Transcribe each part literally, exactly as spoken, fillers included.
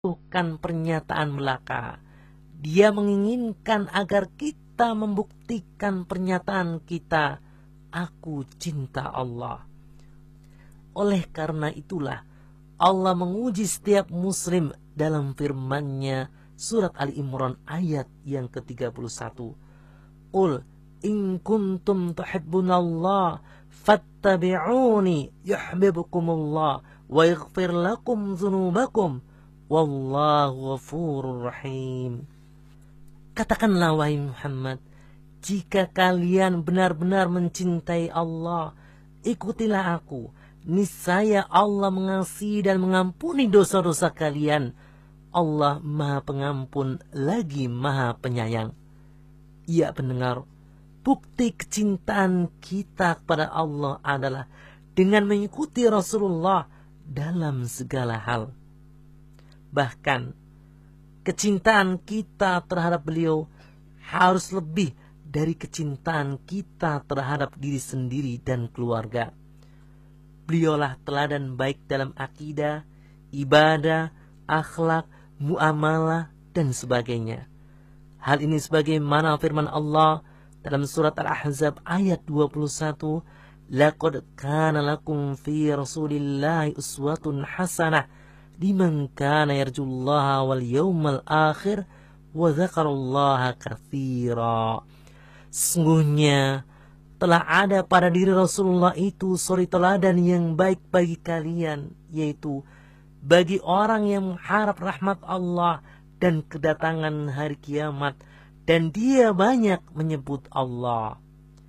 bukan pernyataan belaka. Dia menginginkan agar kita membuktikan pernyataan kita, aku cinta Allah. Oleh karena itulah Allah menguji setiap muslim dalam firman-Nya surat Ali Imran ayat yang ke tiga puluh satu. Qul in kuntum tuhibbunallah fattabi'uni yuhibbukumullah wa yaghfir lakum dzunubakum wallahu ghafurur rahim. Katakanlah wahai Muhammad, jika kalian benar-benar mencintai Allah, ikutilah aku. Niscaya Allah mengasihi dan mengampuni dosa-dosa kalian. Allah Maha Pengampun lagi Maha Penyayang. Ya pendengar, bukti kecintaan kita kepada Allah adalah dengan mengikuti Rasulullah dalam segala hal. Bahkan kecintaan kita terhadap beliau harus lebih dari kecintaan kita terhadap diri sendiri dan keluarga. Beliaulah teladan baik dalam akidah, ibadah, akhlak, muamalah, dan sebagainya. Hal ini sebagaimana firman Allah dalam surat Al-Ahzab ayat dua puluh satu, laqad kana lakum fi rasulillahi uswatun hasanah liman kana yarjullaha wal yawmal akhir wa dzakarallaha katsira. Sesungguhnya telah ada pada diri Rasulullah itu suri teladan yang baik bagi kalian, yaitu bagi orang yang mengharap rahmat Allah dan kedatangan hari kiamat, dan dia banyak menyebut Allah.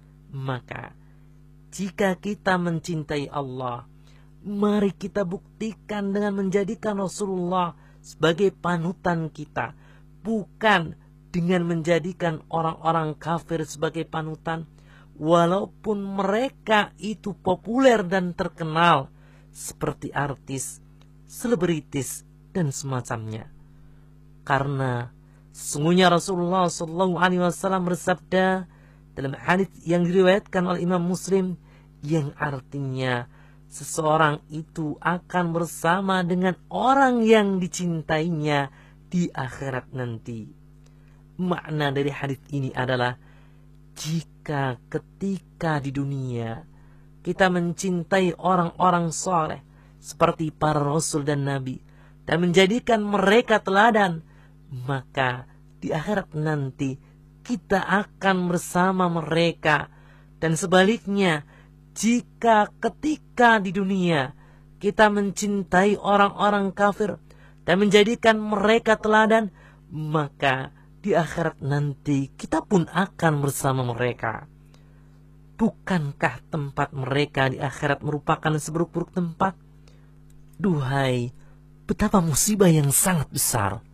Maka jika kita mencintai Allah, mari kita buktikan dengan menjadikan Rasulullah sebagai panutan kita, bukan dengan menjadikan orang-orang kafir sebagai panutan, walaupun mereka itu populer dan terkenal seperti artis, selebritis, dan semacamnya. Karena sesungguhnya Rasulullah Shallallahu Alaihi Wasallam bersabda dalam hadits yang diriwayatkan oleh Imam Muslim, yang artinya seseorang itu akan bersama dengan orang yang dicintainya di akhirat nanti. Makna dari hadits ini adalah, jika ketika di dunia kita mencintai orang-orang soleh seperti para rasul dan nabi dan menjadikan mereka teladan, maka di akhirat nanti kita akan bersama mereka. Dan sebaliknya, jika ketika di dunia kita mencintai orang-orang kafir dan menjadikan mereka teladan, maka di akhirat nanti kita pun akan bersama mereka. Bukankah tempat mereka di akhirat merupakan seburuk-buruk tempat? Duhai, betapa musibah yang sangat besar.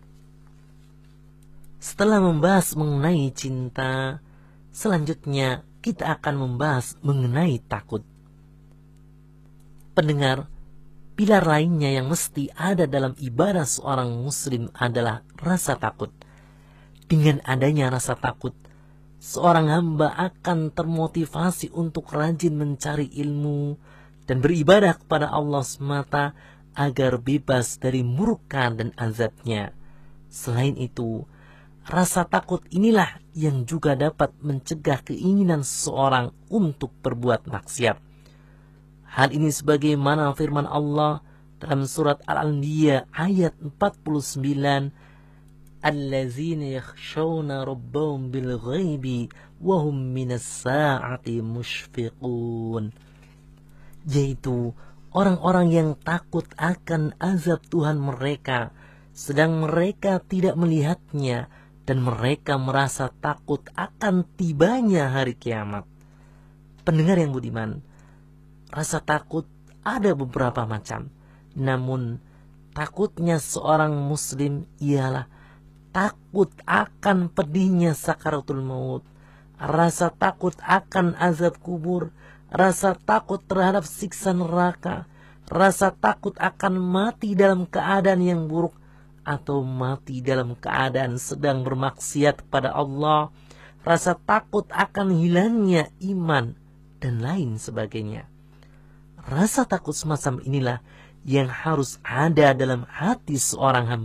Setelah membahas mengenai cinta, selanjutnya kita akan membahas mengenai takut. Pendengar, pilar lainnya yang mesti ada dalam ibadah seorang muslim adalah rasa takut. Dengan adanya rasa takut, seorang hamba akan termotivasi untuk rajin mencari ilmu dan beribadah kepada Allah semata agar bebas dari murka dan azabnya. Selain itu, rasa takut inilah yang juga dapat mencegah keinginan seseorang untuk berbuat maksiat. Hal ini sebagaimana firman Allah dalam surat Al-Anbiya ayat empat puluh sembilan, allazina yakhshawna rabbahum bil ghaibi wa hum minas sa'ati mushfiqun, yaitu orang-orang yang takut akan azab Tuhan mereka sedang mereka tidak melihatnya, dan mereka merasa takut akan tibanya hari kiamat. Pendengar yang budiman, rasa takut ada beberapa macam. Namun takutnya seorang muslim ialah takut akan pedihnya sakaratul maut, rasa takut akan azab kubur, rasa takut terhadap siksa neraka, rasa takut akan mati dalam keadaan yang buruk atau mati dalam keadaan sedang bermaksiat kepada Allah, rasa takut akan hilangnya iman, dan lain sebagainya. Rasa takut semacam inilah yang harus ada dalam hati seorang hamba